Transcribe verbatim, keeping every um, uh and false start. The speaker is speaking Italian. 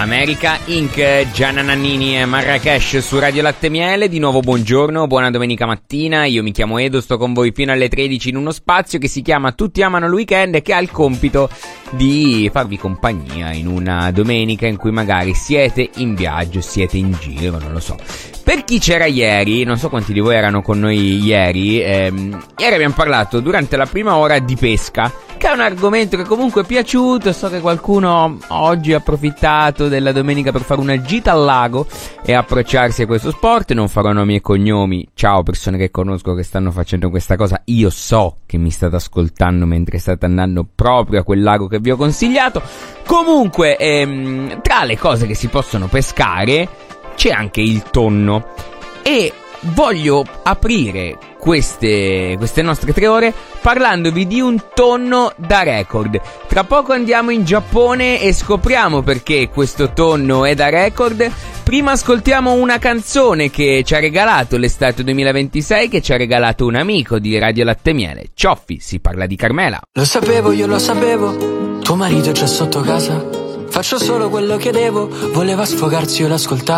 America Incorporated, Gianna Nannini e Marrakesh su Radio Latte Miele. Di nuovo buongiorno, buona domenica mattina. Io mi chiamo Edo, sto con voi fino alle tredici in uno spazio che si chiama Tutti amano il weekend e che ha il compito di farvi compagnia in una domenica in cui magari siete in viaggio, siete in giro, non lo so. Per chi c'era ieri, non so quanti di voi erano con noi ieri, ehm, ieri abbiamo parlato durante la prima ora di pesca, che è un argomento che comunque è piaciuto. So che qualcuno oggi ha approfittato della domenica per fare una gita al lago e approcciarsi a questo sport. Non farò nomi e cognomi, ciao persone che conosco che stanno facendo questa cosa. Io so che mi state ascoltando mentre state andando proprio a quel lago che vi ho consigliato. Comunque, ehm, tra le cose che si possono pescare c'è anche il tonno e voglio aprire queste, queste nostre tre ore parlandovi di un tonno da record. Tra poco andiamo in Giappone e scopriamo perché questo tonno è da record. Prima ascoltiamo una canzone che ci ha regalato l'estate duemilaventisei, che ci ha regalato un amico di Radio Latte Miele, Cioffi. Si parla di Carmela. Lo sapevo, io lo sapevo, tuo marito c'è sotto casa. Faccio solo quello che devo, voleva sfogarsi, io l'ascoltavo.